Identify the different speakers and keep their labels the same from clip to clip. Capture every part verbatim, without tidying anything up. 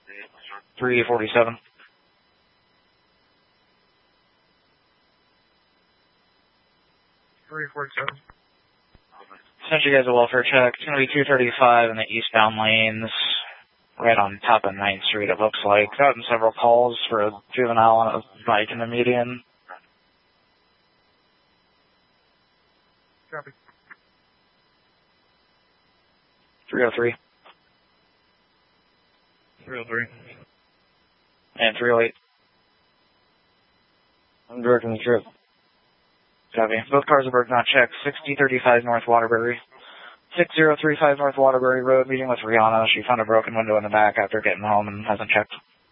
Speaker 1: three forty-seven.
Speaker 2: three forty-seven.
Speaker 1: Sent you guys a welfare check. It's going to be two thirty-five in the eastbound lanes, right on top of ninth Street, it looks like. Gotten several calls for a juvenile on a bike in the median.
Speaker 2: Copy.
Speaker 1: three oh three.
Speaker 2: three oh three.
Speaker 1: And three oh eight. I'm directing the trip. Copy. Both cars are broken, not checked. sixty thirty-five North Waterbury. six zero three five North Waterbury Road, meeting with Rihanna. She found a broken window in the back after getting home and hasn't checked.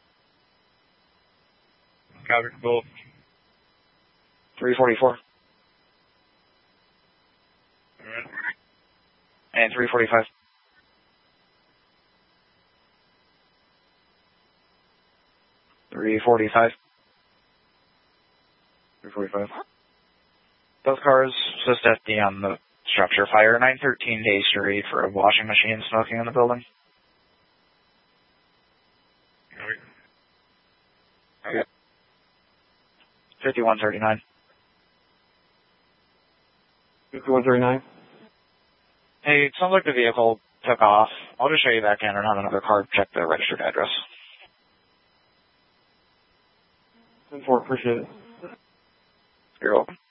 Speaker 2: Copy. Both.
Speaker 1: three forty-four.
Speaker 2: Alright.
Speaker 1: And three forty-five. three forty-five. three forty-five. Both cars supposed to be on the structure fire. nine thirteen Day Street for a washing machine smoking in the building.
Speaker 2: Okay.
Speaker 1: fifty-one thirty-nine.
Speaker 2: fifty-one thirty-nine.
Speaker 1: Hey, it sounds like the vehicle took off. I'll just show you back in and have another car check the registered address.
Speaker 2: ten four, appreciate it.
Speaker 1: You're welcome.